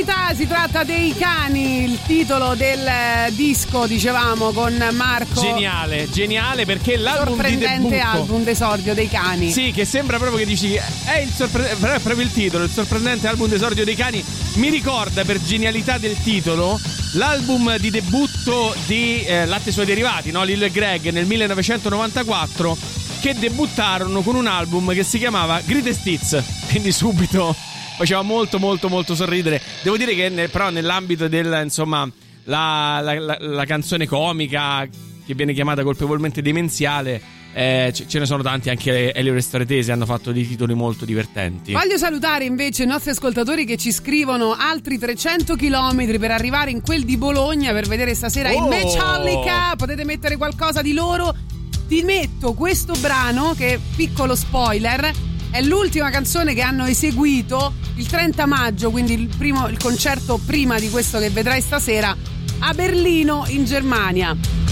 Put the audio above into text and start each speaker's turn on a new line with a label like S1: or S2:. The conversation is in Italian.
S1: genialità, si tratta dei cani, il titolo del disco, dicevamo, con Marco.
S2: Geniale perché l'album di debutto,
S1: sorprendente album d'esordio dei cani.
S2: Sì, che sembra proprio che dici è proprio il titolo, il sorprendente album d'esordio dei cani. Mi ricorda, per genialità del titolo, l'album di debutto di Latte e suoi derivati, no? Lil Greg nel 1994, che debuttarono con un album che si chiamava Greatest Hits, quindi subito faceva molto sorridere. Devo dire che però nell'ambito del, insomma, la canzone comica che viene chiamata colpevolmente demenziale, ce ne sono tanti, anche Elio Restoratesi hanno fatto dei titoli molto divertenti.
S1: Voglio salutare invece i nostri ascoltatori che ci scrivono altri 300 chilometri per arrivare in quel di Bologna per vedere stasera i Metallica. Potete mettere qualcosa di loro. Ti metto questo brano che, piccolo spoiler, è l'ultima canzone che hanno eseguito il 30 maggio, quindi il concerto prima di questo che vedrai stasera a Berlino in Germania.